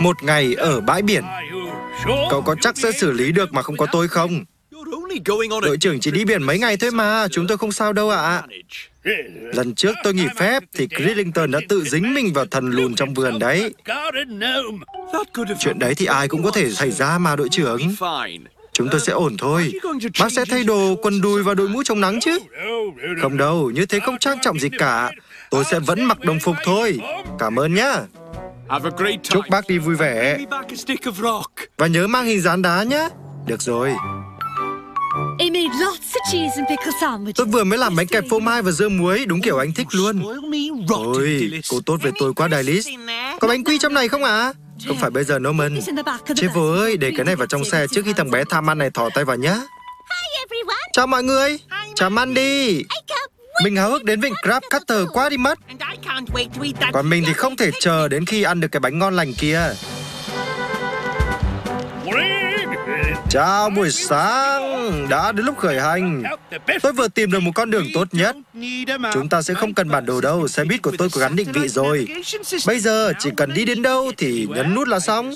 Một ngày ở bãi biển. Cậu có chắc sẽ xử lý được mà không có tôi không? Đội trưởng chỉ đi biển mấy ngày thôi mà, chúng tôi không sao đâu ạ. Lần trước tôi nghỉ phép thì Cridlington đã tự dính mình vào thần lùn trong vườn đấy. Chuyện đấy thì ai cũng có thể xảy ra mà đội trưởng. Chúng tôi sẽ ổn thôi. Bác sẽ thay đồ, quần đùi và đội mũ chống nắng chứ? Không đâu, như thế không trang trọng gì cả. Tôi sẽ vẫn mặc đồng phục thôi. Cảm ơn nhá. Chúc bác đi vui vẻ. Và nhớ mang hình dán đá nhé. Được rồi. Tôi vừa mới làm bánh kẹp phô mai và dưa muối, đúng kiểu anh thích luôn. Ôi, cô tốt với tôi quá Dailis. Có bánh quy trong này không ạ? Không phải bây giờ Norman. Trevor ơi, để cái này vào trong xe trước khi thằng bé tham ăn này thò tay vào nhá. Chào mọi người. Chào Mandy. Mình háo hức đến vịnh Crab Cutter quá đi mất. Còn mình thì không thể chờ đến khi ăn được cái bánh ngon lành kia. Chào buổi sáng. Đã đến lúc khởi hành. Tôi vừa tìm được một con đường tốt nhất. Chúng ta sẽ không cần bản đồ đâu. Xe buýt của tôi có gắn định vị rồi. Bây giờ chỉ cần đi đến đâu thì nhấn nút là xong.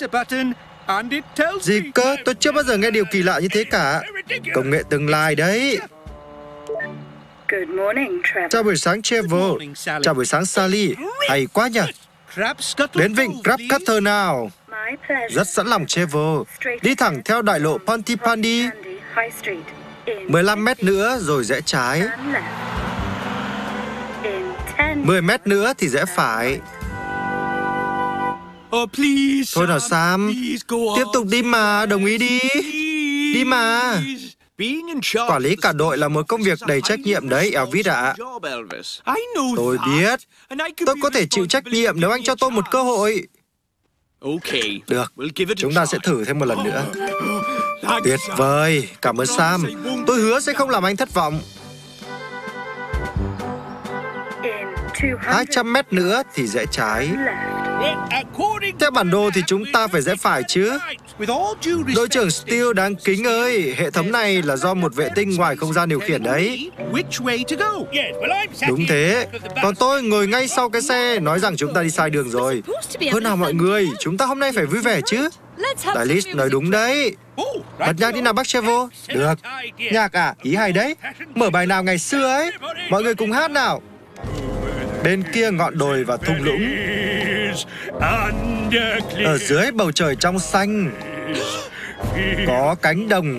Gì cơ? Tôi chưa bao giờ nghe điều kỳ lạ như thế cả. Công nghệ tương lai đấy. Chào buổi sáng Trevor. Chào buổi sáng Sally. Hay quá nhỉ. Đến vịnh Crab Cutter nào. Rất sẵn lòng Trevor. Đi thẳng theo đại lộ Pontypandy. 15 mét nữa rồi rẽ trái. 10 mét nữa thì rẽ phải. Thôi nào Sam. Tiếp tục đi mà, đồng ý đi. Đi mà. Quản lý cả đội là một công việc đầy trách nhiệm đấy, Elvis ạ. Tôi biết. Tôi có thể chịu trách nhiệm nếu anh cho tôi một cơ hội. Được, chúng ta sẽ thử thêm một lần nữa. Tuyệt vời, cảm ơn Sam. Tôi hứa sẽ không làm anh thất vọng. 200 mét nữa thì rẽ trái. Theo bản đồ thì chúng ta phải rẽ phải chứ. Đội trưởng Steele đáng kính ơi, hệ thống này là do một vệ tinh ngoài không gian điều khiển đấy. Đúng thế. Còn tôi ngồi ngay sau cái xe nói rằng chúng ta đi sai đường rồi. Thôi nào mọi người, chúng ta hôm nay phải vui vẻ chứ. Dailis nói đúng đấy. Bật nhạc đi nào bác Trevor. Được. Nhạc à? Ý hay đấy. Mở bài nào ngày xưa ấy. Mọi người cùng hát nào. Bên kia ngọn đồi và thung lũng, ở dưới bầu trời trong xanh, có cánh đồng